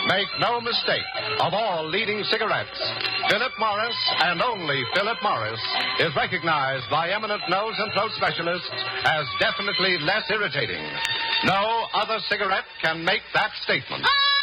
Make no mistake, of all leading cigarettes, Philip Morris, and only Philip Morris, is recognized by eminent nose and throat specialists as definitely less irritating. No other cigarette can make that statement.